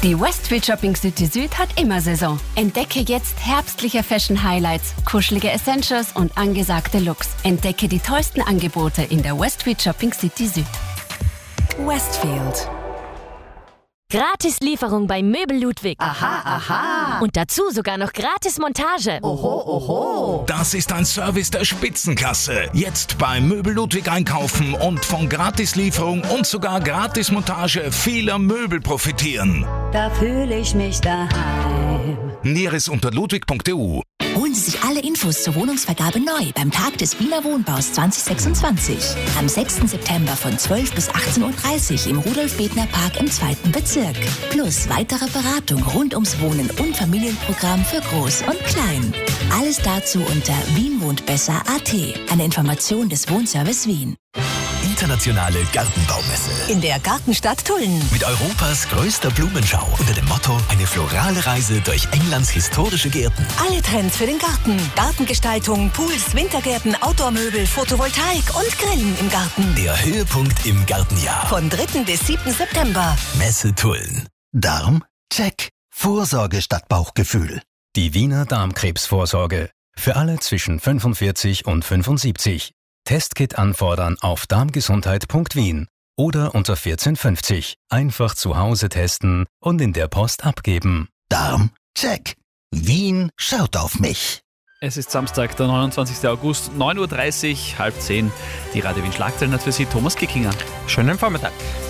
Die Westfield Shopping City Süd hat immer Saison. Entdecke jetzt herbstliche Fashion Highlights, kuschelige Essentials und angesagte Looks. Entdecke die tollsten Angebote in der Westfield Shopping City Süd. Westfield. Gratis-Lieferung bei Möbel Ludwig. Aha, aha. Und dazu sogar noch Gratis-Montage. Oho, oho. Das ist ein Service der Spitzenklasse. Jetzt bei Möbel Ludwig einkaufen und von Gratislieferung und sogar Gratismontage vieler Möbel profitieren. Da fühle ich mich daheim. Näheres unter ludwig.eu. Holen Sie sich alle Infos zur Wohnungsvergabe neu beim Tag des Wiener Wohnbaus 2026. Am 6. September von 12 bis 18.30 Uhr im Rudolf-Bethner-Park im 2. Bezirk. Plus weitere Beratung rund ums Wohnen und Familienprogramm für Groß und Klein. Alles dazu unter wienwohntbesser.at. Eine Information des Wohnservice Wien. Internationale Gartenbaumesse. In der Gartenstadt Tulln. Mit Europas größter Blumenschau unter dem Motto eine florale Reise durch Englands historische Gärten. Alle Trends für den Garten. Gartengestaltung, Pools, Wintergärten, Outdoor-Möbel, Photovoltaik und Grillen im Garten. Der Höhepunkt im Gartenjahr. Von 3. bis 7. September. Messe Tulln. Darm? Check. Vorsorge statt Bauchgefühl. Die Wiener Darmkrebsvorsorge. Für alle zwischen 45 und 75. Testkit anfordern auf darmgesundheit.wien oder unter 1450. Einfach zu Hause testen und in der Post abgeben. Darm? Check. Wien schaut auf mich. Es ist Samstag, der 29. August, 9.30 Uhr, 9:30. Die Radio Wien Schlagzeilen hat für Sie Thomas Kickinger. Schönen Vormittag.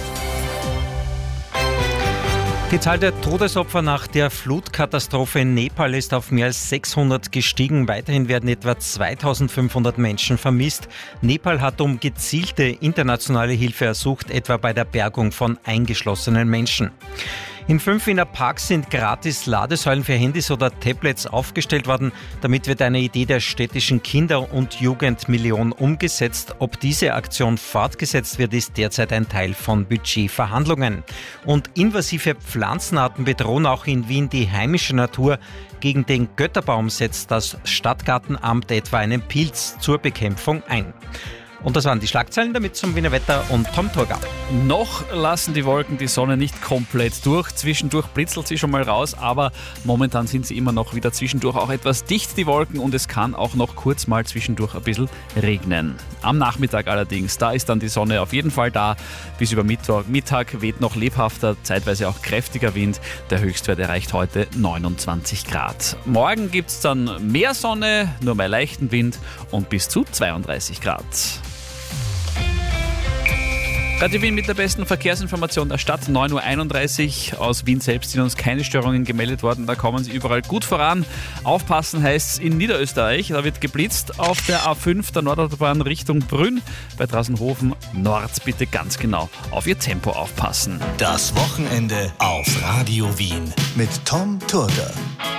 Die Zahl der Todesopfer nach der Flutkatastrophe in Nepal ist auf mehr als 600 gestiegen. Weiterhin werden etwa 2500 Menschen vermisst. Nepal hat um gezielte internationale Hilfe ersucht, etwa bei der Bergung von eingeschlossenen Menschen. In 5 Wiener Parks sind gratis Ladesäulen für Handys oder Tablets aufgestellt worden. Damit wird eine Idee der städtischen Kinder- und Jugendmillion umgesetzt. Ob diese Aktion fortgesetzt wird, ist derzeit ein Teil von Budgetverhandlungen. Und invasive Pflanzenarten bedrohen auch in Wien die heimische Natur. Gegen den Götterbaum setzt das Stadtgartenamt etwa einen Pilz zur Bekämpfung ein. Und das waren die Schlagzeilen, damit zum Wiener Wetter und Tom Turgau. Noch lassen die Wolken die Sonne nicht komplett durch. Zwischendurch blitzelt sie schon mal raus, aber momentan sind sie immer noch wieder zwischendurch auch etwas dicht, die Wolken, und es kann auch noch kurz mal zwischendurch ein bisschen regnen. Am Nachmittag allerdings, da ist dann die Sonne auf jeden Fall da. Bis über Mittag weht noch lebhafter, zeitweise auch kräftiger Wind. Der Höchstwert erreicht heute 29 Grad. Morgen gibt es dann mehr Sonne, nur bei leichten Wind und bis zu 32 Grad. Radio Wien mit der besten Verkehrsinformation der Stadt, 9.31 Uhr. Aus Wien selbst sind uns keine Störungen gemeldet worden, da kommen Sie überall gut voran. Aufpassen heißt es in Niederösterreich, da wird geblitzt auf der A5 der Nordautobahn Richtung Brünn. Bei Drassenhofen Nord bitte ganz genau auf Ihr Tempo aufpassen. Das Wochenende auf Radio Wien Mit Tom Turger.